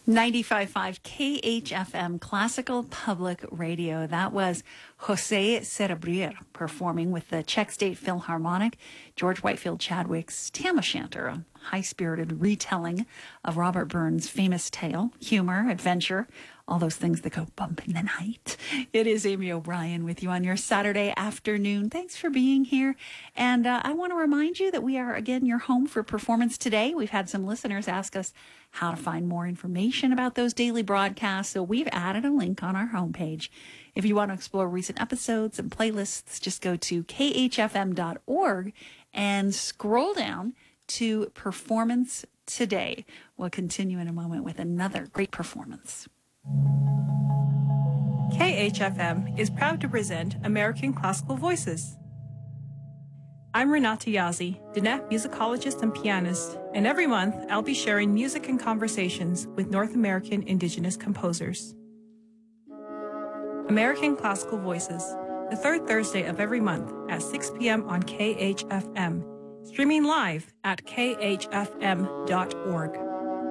95.5 KHFM Classical Public Radio. That was Jose Cerebrir performing with the Czech State Philharmonic, George Whitefield Chadwick's Tam O'Shanter, a high-spirited retelling of Robert Burns' famous tale, humor, adventure, all those things that go bump in the night. It is Amy O'Brien with you on your Saturday afternoon. Thanks for being here. And I want to remind you that we are, again, your home for Performance Today. We've had some listeners ask us how to find more information about those daily broadcasts. So we've added a link on our homepage. If you want to explore recent episodes and playlists, just go to khfm.org and scroll down to Performance Today. We'll continue in a moment with another great performance. KHFM is proud to present American Classical Voices. I'm Renata Yazzie, Diné musicologist and pianist, and every month I'll be sharing music and conversations with North American Indigenous composers. American Classical Voices, the third Thursday of every month at 6 p.m. on KHFM, streaming live at khfm.org.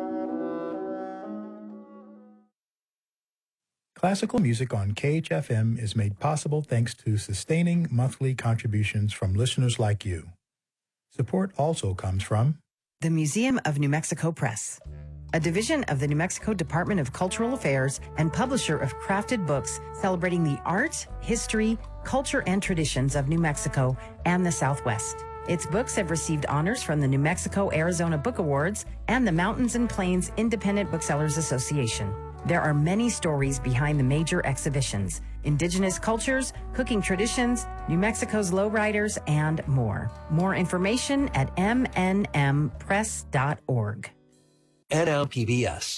Classical music on KHFM is made possible thanks to sustaining monthly contributions from listeners like you. Support also comes from the Museum of New Mexico Press, a division of the New Mexico Department of Cultural Affairs and publisher of crafted books celebrating the art, history, culture, and traditions of New Mexico and the Southwest. Its books have received honors from the New Mexico-Arizona Book Awards and the Mountains and Plains Independent Booksellers Association. There are many stories behind the major exhibitions: indigenous cultures, cooking traditions, New Mexico's lowriders, and more. More information at mnmpress.org. NLPBS,